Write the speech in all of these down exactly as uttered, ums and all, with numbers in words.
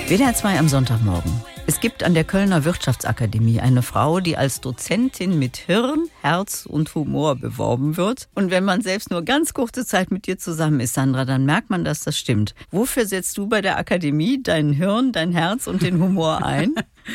W D R zwei am Sonntagmorgen. Es gibt an der Kölner Wirtschaftsakademie eine Frau, die als Dozentin mit Hirn, Herz und Humor beworben wird. Und wenn man selbst nur ganz kurze Zeit mit dir zusammen ist, Sandra, dann merkt man, dass das stimmt. Wofür setzt du bei der Akademie dein Hirn, dein Herz und den Humor ein?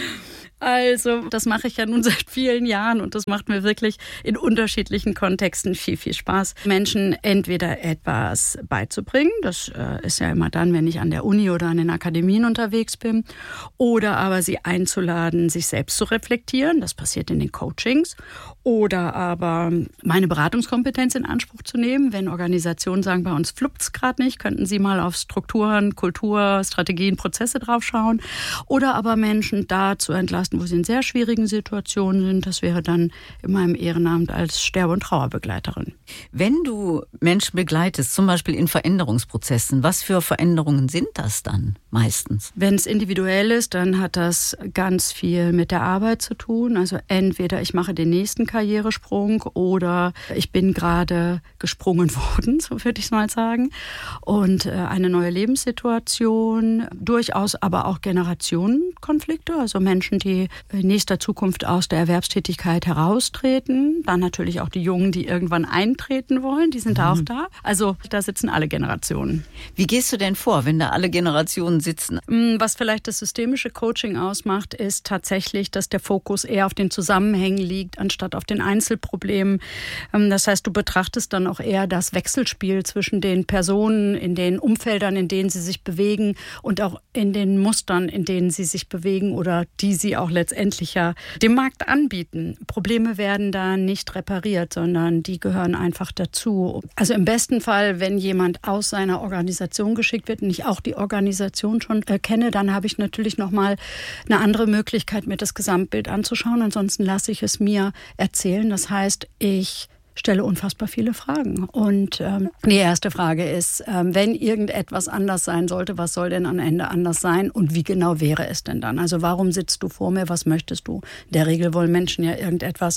Also, das mache ich ja nun seit vielen Jahren und das macht mir wirklich in unterschiedlichen Kontexten viel, viel Spaß, Menschen entweder etwas beizubringen, das äh, ist ja immer dann, wenn ich an der Uni oder an den Akademien unterwegs bin, oder aber sie einzuladen, sich selbst zu reflektieren, das passiert in den Coachings, oder aber meine Beratungskompetenz in Anspruch zu nehmen, wenn Organisationen sagen, bei uns fluppt's gerade nicht, könnten Sie mal auf Strukturen, Kultur, Strategien, Prozesse draufschauen, oder aber Menschen da zu entlasten, wo sie in sehr schwierigen Situationen sind. Das wäre dann in meinem Ehrenamt als Sterbe- und Trauerbegleiterin. Wenn du Menschen begleitest, zum Beispiel in Veränderungsprozessen, was für Veränderungen sind das dann meistens? Wenn es individuell ist, dann hat das ganz viel mit der Arbeit zu tun. Also entweder ich mache den nächsten Karrieresprung oder ich bin gerade gesprungen worden, so würde ich es mal sagen. Und eine neue Lebenssituation, durchaus aber auch Generationenkonflikte, also Menschen, die in nächster Zukunft aus der Erwerbstätigkeit heraustreten. Dann natürlich auch die Jungen, die irgendwann eintreten wollen, die sind mhm. auch da. Also da sitzen alle Generationen. Wie gehst du denn vor, wenn da alle Generationen sitzen? Was vielleicht das systemische Coaching ausmacht, ist tatsächlich, dass der Fokus eher auf den Zusammenhängen liegt, anstatt auf den Einzelproblemen. Das heißt, du betrachtest dann auch eher das Wechselspiel zwischen den Personen, in den Umfeldern, in denen sie sich bewegen und auch in den Mustern, in denen sie sich bewegen oder die sie auch letztendlich ja dem Markt anbieten. Probleme werden da nicht repariert, sondern die gehören einfach dazu. Also im besten Fall, wenn jemand aus seiner Organisation geschickt wird und ich auch die Organisation schon äh, kenne, dann habe ich natürlich nochmal eine andere Möglichkeit, mir das Gesamtbild anzuschauen. Ansonsten lasse ich es mir erzählen. Das heißt, ich stelle unfassbar viele Fragen. Und ähm, die erste Frage ist, ähm, wenn irgendetwas anders sein sollte, was soll denn am Ende anders sein und wie genau wäre es denn dann? Also warum sitzt du vor mir, was möchtest du? In der Regel wollen Menschen ja irgendetwas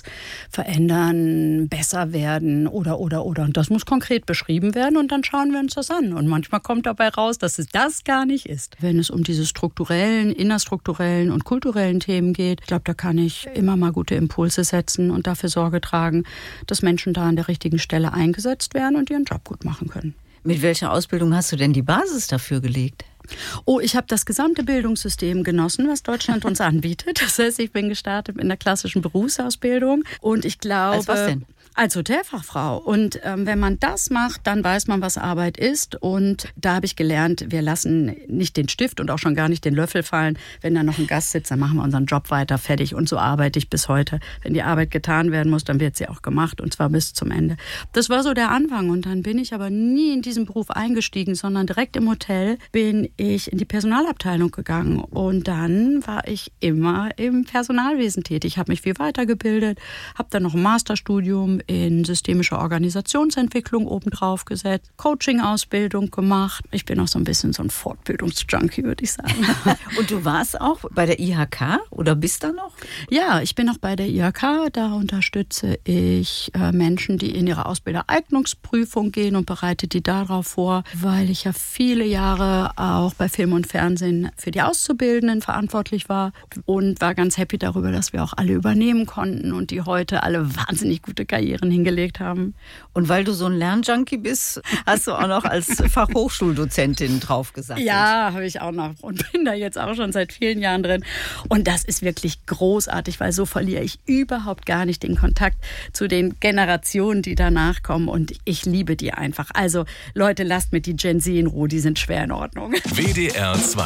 verändern, besser werden oder, oder, oder. Und das muss konkret beschrieben werden und dann schauen wir uns das an. Und manchmal kommt dabei raus, dass es das gar nicht ist. Wenn es um diese strukturellen, innerstrukturellen und kulturellen Themen geht, ich glaube, da kann ich immer mal gute Impulse setzen und dafür Sorge tragen, dass Menschen da an der richtigen Stelle eingesetzt werden und ihren Job gut machen können. Mit welcher Ausbildung hast du denn die Basis dafür gelegt? Oh, ich habe das gesamte Bildungssystem genossen, was Deutschland uns anbietet. Das heißt, ich bin gestartet in der klassischen Berufsausbildung und ich glaube... Als was denn? Als Hotelfachfrau. Und ähm, wenn man das macht, dann weiß man, was Arbeit ist. Und da habe ich gelernt, wir lassen nicht den Stift und auch schon gar nicht den Löffel fallen. Wenn da noch ein Gast sitzt, dann machen wir unseren Job weiter, fertig. Und so arbeite ich bis heute. Wenn die Arbeit getan werden muss, dann wird sie auch gemacht und zwar bis zum Ende. Das war so der Anfang. Und dann bin ich aber nie in diesen Beruf eingestiegen, sondern direkt im Hotel bin ich in die Personalabteilung gegangen. Und dann war ich immer im Personalwesen tätig. Ich habe mich viel weitergebildet, habe dann noch ein Masterstudium in systemischer Organisationsentwicklung obendrauf gesetzt, Coaching-Ausbildung gemacht. Ich bin auch so ein bisschen so ein Fortbildungsjunkie, würde ich sagen. Und du warst auch bei der I H K oder bist da noch? Ja, ich bin auch bei der I H K. Da unterstütze ich äh, Menschen, die in ihre Ausbildereignungsprüfung gehen und bereite die darauf vor, weil ich ja viele Jahre auch bei Film und Fernsehen für die Auszubildenden verantwortlich war und war ganz happy darüber, dass wir auch alle übernehmen konnten und die heute alle wahnsinnig gute Karrieren hingelegt haben. Und weil du so ein Lernjunkie bist, hast du auch noch als Fachhochschuldozentin drauf gesagt. Ja, habe ich auch noch und bin da jetzt auch schon seit vielen Jahren drin. Und das ist wirklich großartig, weil so verliere ich überhaupt gar nicht den Kontakt zu den Generationen, die danach kommen. Und ich liebe die einfach. Also Leute, lasst mir die Gen Z in Ruhe, die sind schwer in Ordnung. W D R zwei